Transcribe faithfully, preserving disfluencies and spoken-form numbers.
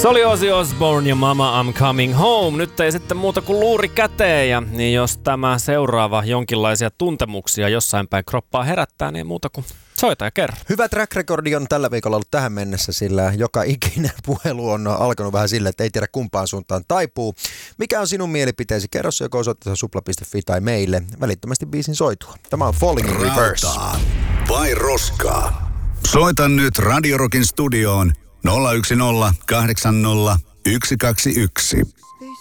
Se oli Ozzy Osbourne ja Mama I'm Coming Home. Nyt ei sitten muuta kuin luuri käteen. Ja niin jos tämä seuraava jonkinlaisia tuntemuksia jossain päin kroppaa herättää, niin muuta kuin soita ja kerro. Hyvä track recordi on tällä viikolla ollut tähän mennessä, sillä joka ikinen puhelu on alkanut vähän sille, että ei tiedä kumpaan suuntaan taipuu. Mikä on sinun mielipiteesi? Kerro se joko osoitteessa supla piste fi tai meille välittömästi biisin soitua. Tämä on Falling in Reverse. Rautaa vai roskaa? Soita nyt Radio Rockin studioon nolla yksi nolla kahdeksan nolla yksi kaksi yksi.